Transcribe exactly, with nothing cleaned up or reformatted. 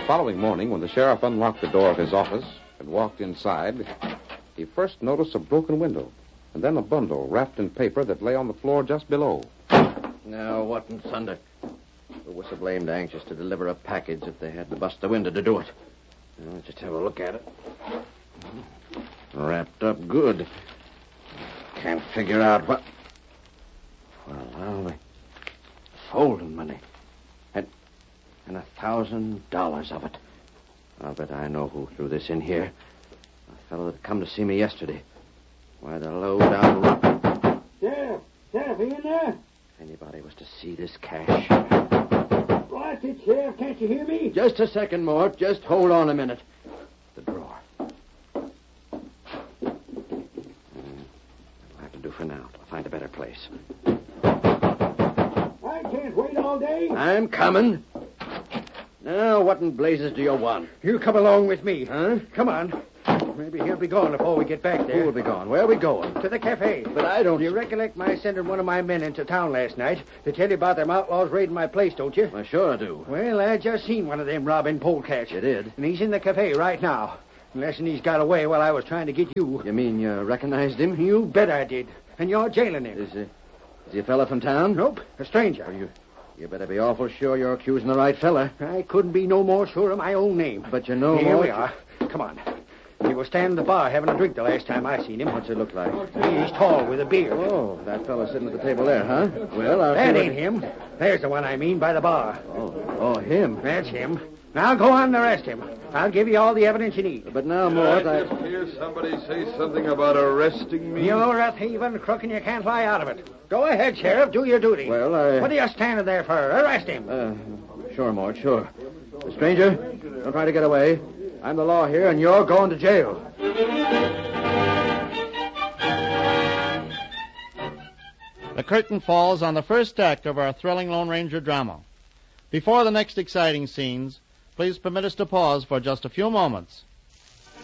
following morning, when the sheriff unlocked the door of his office and walked inside, he first noticed a broken window and then a bundle wrapped in paper that lay on the floor just below. Now, what in thunder? Who was so blamed anxious to deliver a package if they had to bust the window to do it? Now, let's just have a look at it. Wrapped up good. Can't figure out what... Well, now, the folding money. And, and a thousand dollars of it. I'll bet I know who threw this in here. A fellow that come to see me yesterday. Why, the low-down rock... Sheriff! Sheriff, are you in there? Anybody was to see this cash. Blast it, Sheriff. Can't you hear me? Just a second, Mort. Just hold on a minute. The drawer. Hmm. That'll have to do for now. I'll find a better place. I can't wait all day. I'm coming. Now, what in blazes do you want? You come along with me. Huh? Come on. Maybe he'll be gone before we get back there. Who will be gone? Where are we going? To the cafe. But I don't... You recollect my sending one of my men into town last night to tell you about them outlaws raiding my place, don't you? Well, sure I do. Well, I just seen one of them robbing polecats. You did? And he's in the cafe right now. Unless he's got away while I was trying to get you. You mean you recognized him? You bet I did. And you're jailing him. Is, uh, is he a fella from town? Nope, a stranger. Well, you, you better be awful sure you're accusing the right fella. I couldn't be no more sure of my own name. But you know... Here Mort, we are. Come on. He was standing at the bar having a drink the last time I seen him. What's it look like? He's tall with a beard. Oh, that fella sitting at the table there, huh? Well, I'll That see ain't him. There's the one I mean by the bar. Oh, oh, him. That's him. Now go on and arrest him. I'll give you all the evidence you need. But now, Did Mort, I I... just hear somebody say something about arresting me? You're a thief and crook and you can't lie out of it. Go ahead, Sheriff. Do your duty. Well, I... What are you standing there for? Arrest him. Uh, sure, Mort, sure. Stranger, don't try to get away. I'm the law here, and you're going to jail. The curtain falls on the first act of our thrilling Lone Ranger drama. Before the next exciting scenes, please permit us to pause for just a few moments